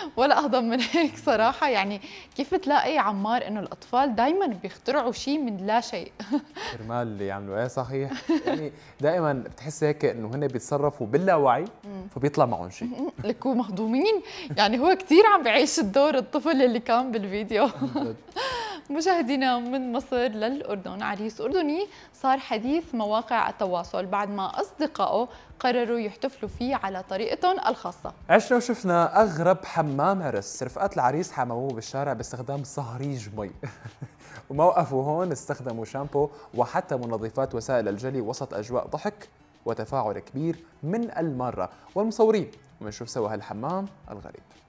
ولا أهضم من هيك صراحة. يعني كيف بتلاقي عمار إنه الأطفال دايماً بيخترعوا شيء من لا شيء؟ كرمال اللي يعملوا ايه صحيح. يعني دائما بتحس هيك انه هن بيتصرفوا باللاوعي فبيطلع معهم شيء. لكوا مهضومين. يعني هو كثير عم بيعيش الدور الطفل اللي كان بالفيديو. عن جد. مشاهدينا من مصر للأردن، عريس أردني صار حديث مواقع التواصل بعد ما أصدقائه قرروا يحتفلوا فيه على طريقتهم الخاصة. عشنا وشفنا اغرب حمام عرس، رفقات العريس حمموه بالشارع باستخدام صهريج مي. وما وقفوا هون، استخدموا شامبو وحتى منظفات وسائل الجلي وسط اجواء ضحك وتفاعل كبير من المارة والمصورين. ونشوف سوا هالحمام الغريب.